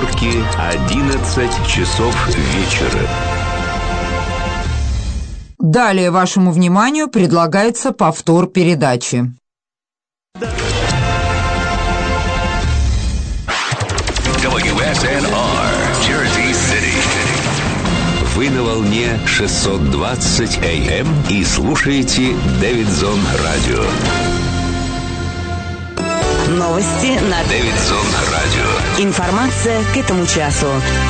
Нью-Йорке 11 часов вечера. Далее вашему вниманию предлагается повтор передачи. WSNR, Jersey City. Вы на волне 620 AM и слушаете Дэвидсон Радио. Новости на Дэвидсон Радио. Информация к этому часу.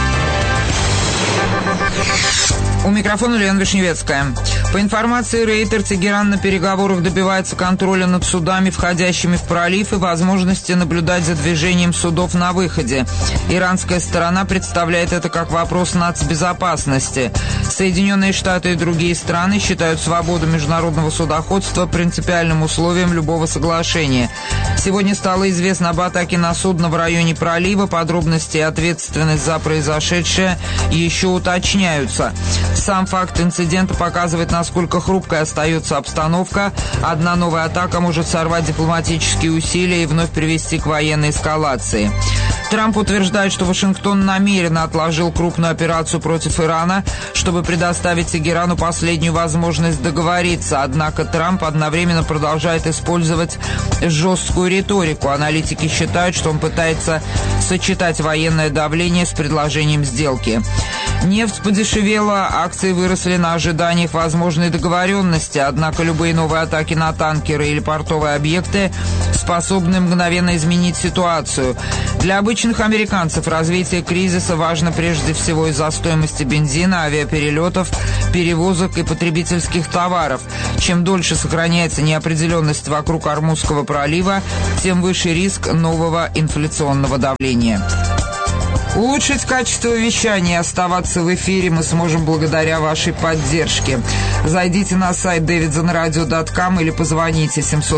У микрофона Лена Вишневецкая. По информации Рейтер, Тегеран на переговорах добивается контроля над судами, входящими в пролив, и возможности наблюдать за движением судов на выходе. Иранская сторона представляет это как вопрос нацбезопасности. Соединенные Штаты и другие страны считают свободу международного судоходства принципиальным условием любого соглашения. Сегодня стало известно об атаке на судно в районе пролива. Подробности и ответственность за произошедшее еще уточняются. Сам факт инцидента показывает, насколько хрупкой остается обстановка. Одна новая атака может сорвать дипломатические усилия и вновь привести к военной эскалации. Трамп утверждает, что Вашингтон намеренно отложил крупную операцию против Ирана, чтобы предоставить Тегерану последнюю возможность договориться. Однако Трамп одновременно продолжает использовать жесткую риторику. Аналитики считают, что он пытается сочетать военное давление с предложением сделки. Нефть подешевела, акции выросли на ожиданиях возможной договоренности, однако любые новые атаки на танкеры или портовые объекты способны мгновенно изменить ситуацию. Для обычных американцев развитие кризиса важно прежде всего из-за стоимости бензина, авиаперелетов, перевозок и потребительских товаров. Чем дольше сохраняется неопределенность вокруг Ормузского пролива, тем выше риск нового инфляционного давления. Улучшить качество вещания и оставаться в эфире мы сможем благодаря вашей поддержке. Зайдите на сайт davidsonradio.com или позвоните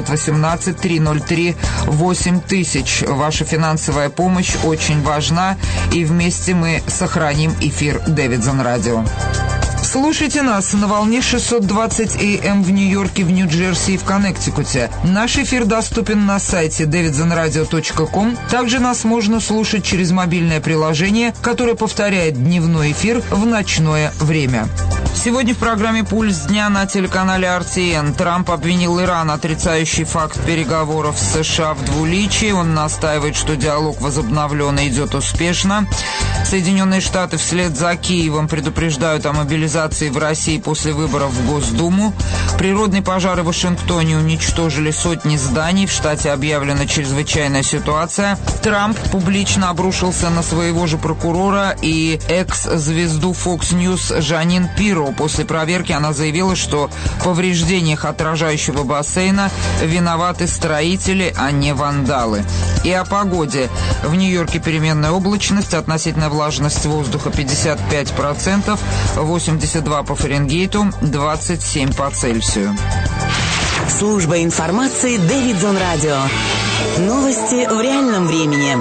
718-303-8000. Ваша финансовая помощь очень важна, и вместе мы сохраним эфир Дэвидсон Радио. Слушайте нас на волне 620 AM в Нью-Йорке, в Нью-Джерси и в Коннектикуте. Наш эфир доступен на сайте davidsonradio.com. Также нас можно слушать через мобильное приложение, которое повторяет дневной эфир в ночное время. Сегодня в программе «Пульс дня» на телеканале RTN Трамп обвинил Иран, отрицающий факт переговоров с США, в двуличии. Он настаивает, что диалог возобновлен и идет успешно. Соединенные Штаты вслед за Киевом предупреждают о мобилизации в России после выборов в Госдуму. Природные пожары в Вашингтоне уничтожили сотни зданий. В штате объявлена чрезвычайная ситуация. Трамп публично обрушился на своего же прокурора и экс-звезду Fox News Жанин Пиро. После проверки она заявила, что в повреждениях отражающего бассейна виноваты строители, а не вандалы. И о погоде. В Нью-Йорке переменная облачность, относительная влажность воздуха 55%, 82 по Фаренгейту, 27 по Цельсию. Служба информации Дэвидсон Радио. Новости в реальном времени.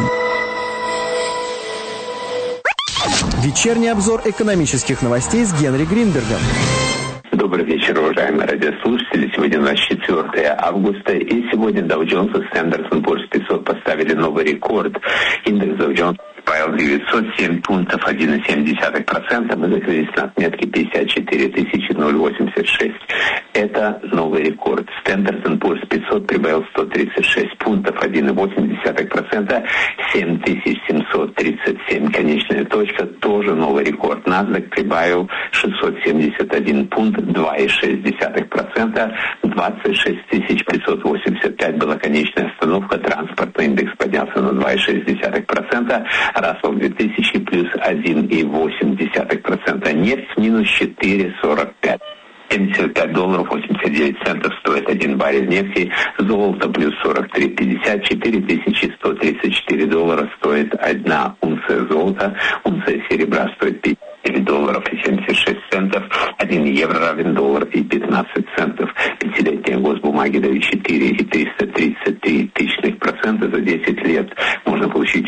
Вечерний обзор экономических новостей с Генри Гринбергом. Добрый вечер, уважаемые радиослушатели. Сегодня 24 августа, и сегодня Dow Jones и Standard & Poor's 500 поставили новый рекорд. Индекс Dow Jones прибавил 907 пунктов, 1,7%. Мы закрылись на отметке 54 086. Это новый рекорд. Standard & Poor's 500 прибавил 136 пунктов, 1,8%. 7737, конечная точка, тоже новый рекорд. NASDAQ прибавил 671 пункт, 2,6%. 26 585 была конечная остановка. Транспортный индекс поднялся на 2,6%. Russell 2000 плюс 1,8%. Нефть минус 4,45. $75 89 центов стоит один баррель нефти. Золото плюс 43,50. $4134 стоит одна унция золота. Унция серебра стоит $59 $9.76. 1 евро равен $1.15. Пятилетние госбумаги дают 4,333% за 10 лет. Можно получить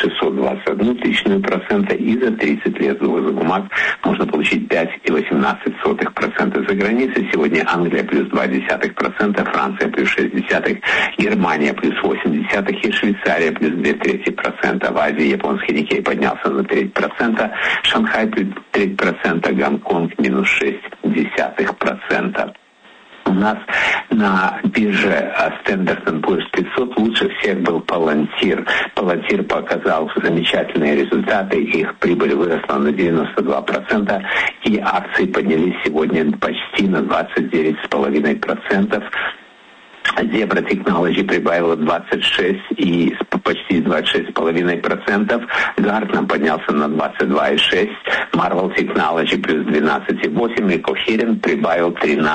4,621%, и за 30 лет госбумаг можно получить 5,18%. За границей сегодня Англия плюс 0,2%, Франция плюс 0,6%, Германия плюс 0,8% и Швейцария плюс 0,2%. В Азии японский Никей поднялся на 3%, Шанхай плюс 3%, Гонконг минус 0,6%. У нас на бирже Standard & Poor's 500 лучше всех был Palantir. Palantir показал замечательные результаты, их прибыль выросла на 92%, и акции поднялись сегодня почти на 29,5%. Zebra Technology прибавила 26 и почти 26,5%. Gartner поднялся на 22,6%. Marvell Technology плюс 12,8%. И Coherent прибавил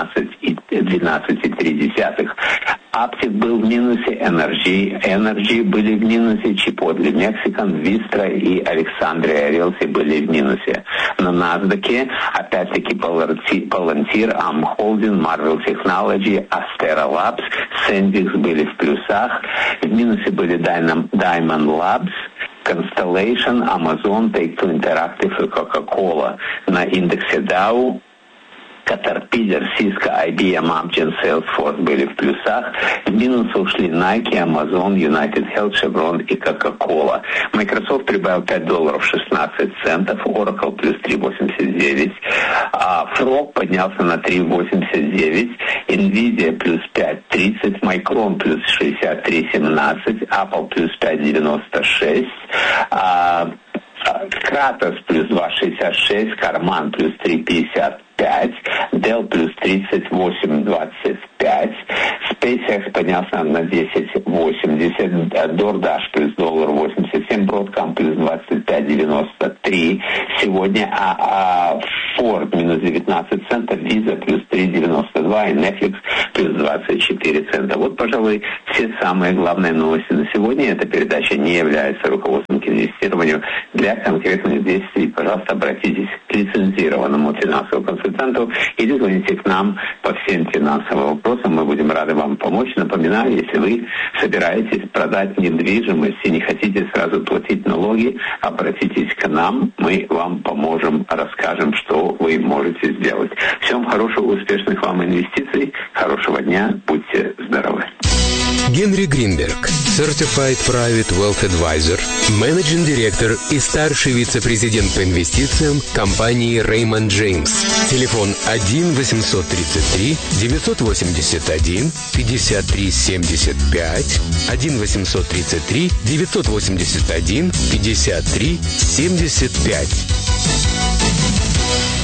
12,3%. Aptiv был в минусе, Energy были в минусе, Chipotle Mexican, Vistra и Alexandria Realty были в минусе. На NASDAQ опять-таки Palantir, Am Holding, Marvell Technology, Astera Labs, Sendix были в плюсах. В минусе были Diamond Labs, Constellation, Amazon, Take-Two Interactive и Coca-Cola. На индексе Dow Caterpillar, Cisco, IBM, Amgen, Salesforce были в плюсах. В минус ушли Nike, Amazon, United Health, Chevron и Coca-Cola. Microsoft прибавил $5.16, Oracle плюс 3,89, Frog поднялся на 3,89, Nvidia плюс 5,30, Micron плюс 63,17, Apple плюс 5,96, Kratos плюс 2,66, Карман плюс 3,55, Dell плюс 38,25, SpaceX поднялся на 10,80, DoorDash плюс $1.87, Broadcom плюс 25,93 сегодня, Ford минус 19 центов, Visa плюс 3,92 и Netflix плюс 24 цента. Вот, пожалуй, все самые главные новости на сегодня. Эта передача не является руководством к инвестированию. Для конкретных действий, пожалуйста, обратитесь к лицензированному финансовому консультанту или звоните к нам по всем финансовым вопросам. Мы будем рады вам помочь. Напоминаю, если вы собираетесь продать недвижимость и не хотите сразу платить налоги, обратитесь к нам. Мы вам поможем, расскажем, что вы можете сделать. Всем хорошего, успешных вам инвестиций. Хорошего дня. Будьте здоровы. Генри Гринберг, Certified Private Wealth Advisor, менеджинг директор и старший вице-президент по инвестициям компании Raymond James. Телефон 1-833-981-53-75, 1-833-981-53-75.